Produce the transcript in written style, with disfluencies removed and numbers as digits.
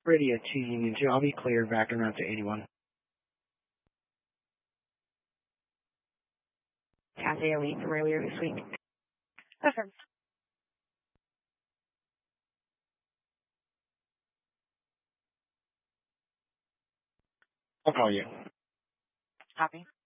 Radio 2 Union 2. I'll be cleared back en route to 81. Cathay Elite from earlier this week. Affirm. I'll call you. Copy.